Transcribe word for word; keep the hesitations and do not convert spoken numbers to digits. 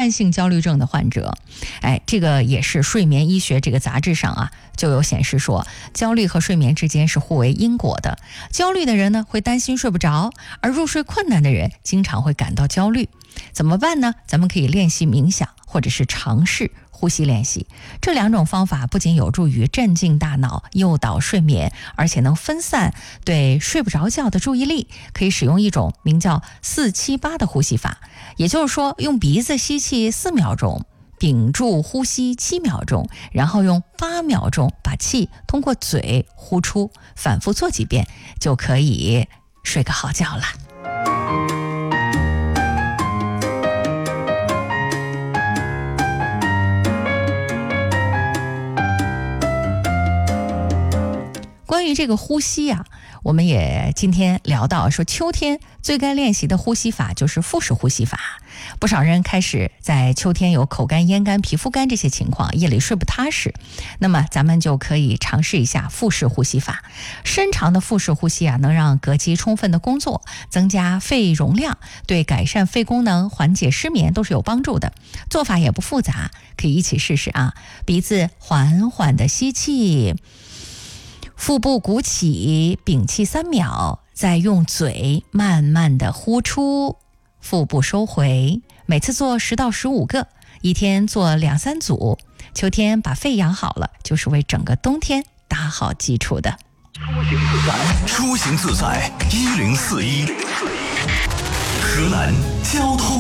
慢性焦虑症的患者。哎，这个也是睡眠医学这个杂志上啊就有显示说，焦虑和睡眠之间是互为因果的。焦虑的人呢会担心睡不着，而入睡困难的人经常会感到焦虑。怎么办呢？咱们可以练习冥想，或者是尝试呼吸练习。这两种方法不仅有助于镇静大脑、诱导睡眠，而且能分散对睡不着觉的注意力。可以使用一种名叫四七八的呼吸法，也就是说，用鼻子吸气四秒钟，屏住呼吸七秒钟，然后用八秒钟把气通过嘴呼出，反复做几遍，就可以睡个好觉了。关于这个呼吸啊，我们也今天聊到说，秋天最该练习的呼吸法就是腹式呼吸法。不少人开始在秋天有口干、咽干、皮肤干这些情况，夜里睡不踏实，那么咱们就可以尝试一下腹式呼吸法。深长的腹式呼吸啊，能让膈肌充分的工作，增加肺容量，对改善肺功能、缓解失眠都是有帮助的。做法也不复杂，可以一起试试啊。鼻子缓缓的吸气，腹部鼓起，屏气三秒，再用嘴慢慢的呼出，腹部收回。每次做十到十五个，一天做两三组。秋天把肺养好了，就是为整个冬天打好基础的。 出行自在，出行自在一零四一，河南交通。